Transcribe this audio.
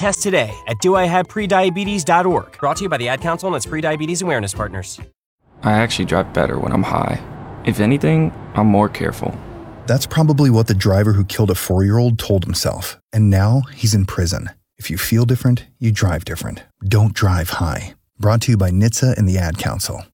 test today at doihaveprediabetes.org. Brought to you by the Ad Council and its Prediabetes Awareness Partners. I actually drive better when I'm high. If anything, I'm more careful. That's probably what the driver who killed a 4-year-old told himself. And now he's in prison. If you feel different, you drive different. Don't drive high. Brought to you by NHTSA and the Ad Council.